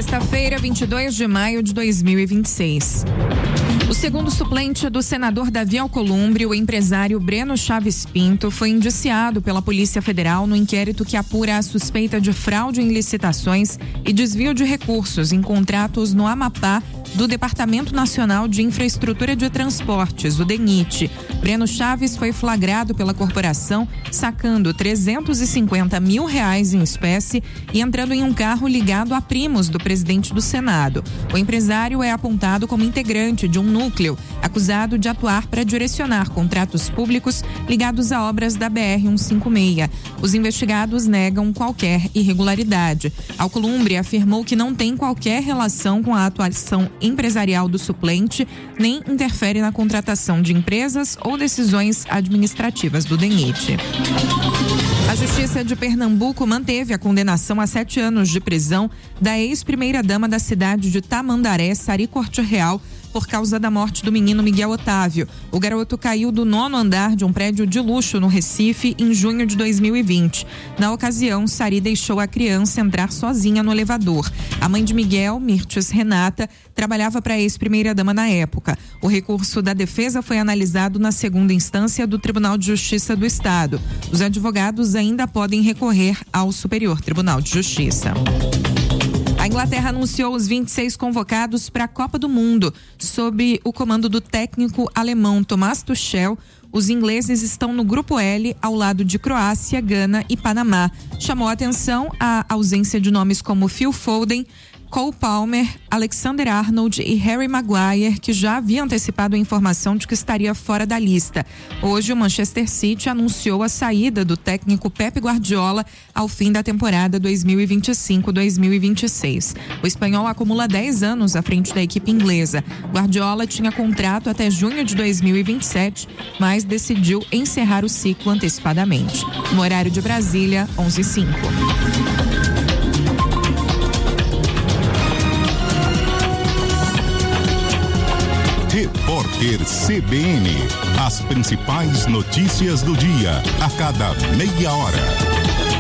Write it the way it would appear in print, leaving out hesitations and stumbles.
Sexta-feira, 22 de maio de 2026. O segundo suplente do senador Davi Alcolumbre, o empresário Breno Chaves Pinto, foi indiciado pela Polícia Federal no inquérito que apura a suspeita de fraude em licitações e desvio de recursos em contratos no Amapá do Departamento Nacional de Infraestrutura de Transportes, o DENIT. Breno Chaves foi flagrado pela corporação sacando R$350 mil em espécie e entrando em um carro ligado a primos do presidente do Senado. O empresário é apontado como integrante de um núcleo acusado de atuar para direcionar contratos públicos ligados a obras da BR-156. Os investigados negam qualquer irregularidade. Alcolumbre afirmou que não tem qualquer relação com a atuação empresarial do suplente, nem interfere na contratação de empresas ou decisões administrativas do DENIT. A Justiça de Pernambuco manteve a condenação a 7 anos de prisão da ex-primeira-dama da cidade de Tamandaré, Sari Corte Real, por causa da morte do menino Miguel Otávio. O garoto caiu do 9º andar de um prédio de luxo no Recife em junho de 2020. Na ocasião, Sari deixou a criança entrar sozinha no elevador. A mãe de Miguel, Mirtes Renata, trabalhava para a ex-primeira-dama na época. O recurso da defesa foi analisado na segunda instância do Tribunal de Justiça do Estado. Os advogados ainda podem recorrer ao Superior Tribunal de Justiça. A Inglaterra anunciou os 26 convocados para a Copa do Mundo. Sob o comando do técnico alemão Thomas Tuchel, os ingleses estão no grupo L ao lado de Croácia, Gana e Panamá. Chamou a atenção a ausência de nomes como Phil Foden, Cole Palmer, Alexander-Arnold e Harry Maguire, que já havia antecipado a informação de que estaria fora da lista. Hoje, o Manchester City anunciou a saída do técnico Pep Guardiola ao fim da temporada 2025-2026. O espanhol acumula 10 anos à frente da equipe inglesa. Guardiola tinha contrato até junho de 2027, mas decidiu encerrar o ciclo antecipadamente. No horário de Brasília, 11h05. Repórter CBN. As principais notícias do dia, a cada meia hora.